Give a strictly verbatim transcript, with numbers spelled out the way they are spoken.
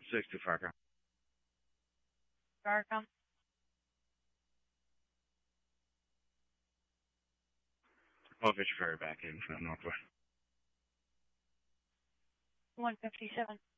six to Fargo. Fargo. I'll get your ferry back in from Northwest. one fifty-seven.